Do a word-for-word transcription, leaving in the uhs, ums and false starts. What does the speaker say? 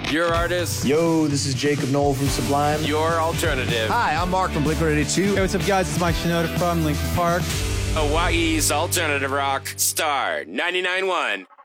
Your artist. Yo, this is Jacob Knoll from Sublime. Your alternative. Hi, I'm Mark from Blink one eighty-two. Hey, what's up, guys? It's Mike Shinoda from Linkin Park. Hawaii's alternative rock, Star ninety-nine point one.